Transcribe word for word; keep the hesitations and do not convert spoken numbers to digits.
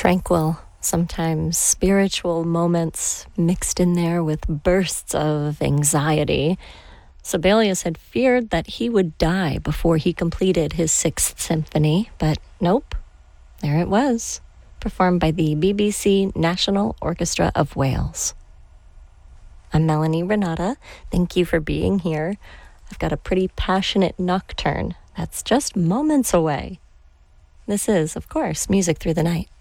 tranquil, sometimes spiritual moments mixed in there with bursts of anxiety. Sibelius had feared that he would die before he completed his Sixth Symphony, but nope, there it was, performed by the B B C National Orchestra of Wales. I'm Melanie Renata. Thank you for being here. I've got a pretty passionate nocturne that's just moments away. This is, of course, Music Through the Night.